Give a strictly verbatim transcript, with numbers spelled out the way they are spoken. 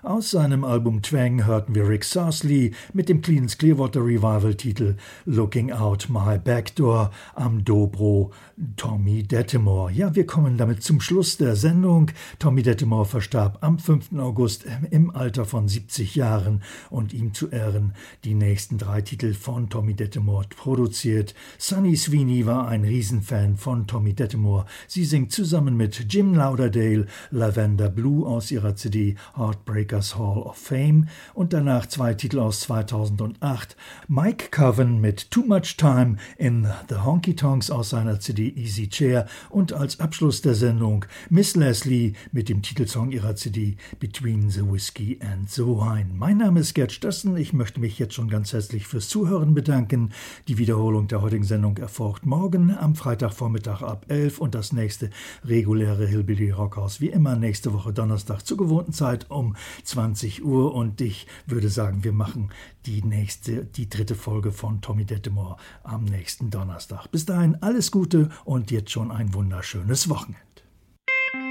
Aus seinem Album Twang hörten wir Rick Sarsley mit dem Creedence Clearwater Revival-Titel Looking Out My Backdoor am Dobro Tommy Dettemore. Ja, wir kommen damit zum Schluss der Sendung. Tommy Dettemore verstarb am fünften August im Alter von siebzig Jahren und ihm zu Ehren die nächsten drei Titel von Tommy Dettemore produziert. Sunny Sweeney war ein Riesenfan von Tommy Dettemore. Sie singt zusammen mit Jim Lauderdale Lavender Blue aus ihrer C D Heartbreakers Hall of Fame und danach zwei Titel aus zweitausendacht. Mike Coven mit Too Much Time in the Honky Tonks aus seiner C D Easy Chair und als Abschluss der Sendung Miss Leslie mit dem Titelsong ihrer C D Between the Whiskey and the Wine. Mein Name ist Gerd Stössen. Ich möchte mich jetzt schon ganz herzlich fürs Zuhören bedanken. Die Wiederholung der heutigen Sendung erfolgt morgen am Freitagvormittag ab elf und das nächste reguläre Hillbilly Rockhaus wie immer nächste Woche Donnerstag zur gewohnten Zeit um zwanzig Uhr und ich würde sagen, wir machen die nächste, die dritte Folge von Tommy Dettemore am nächsten Donnerstag. Bis dahin alles Gute und jetzt schon ein wunderschönes Wochenende.